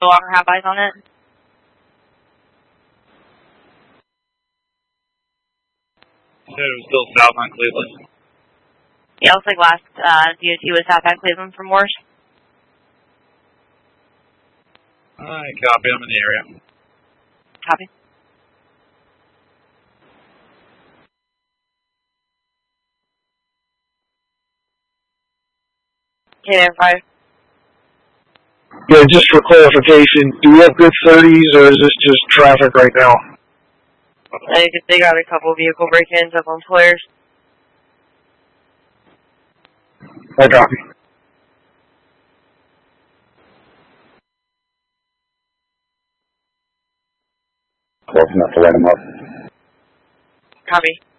no longer have eyes on it? Said it was still south on Cleveland. Yeah, it looks like last DOT was south on Cleveland from Morse. Alright, copy. I'm in the area. Copy. Okay, there, 5. Yeah, just for clarification, do we have good 30s or is this just traffic right now? I think they got a couple vehicle break-ins up on Flares. I copy. Close enough to light them up. Copy.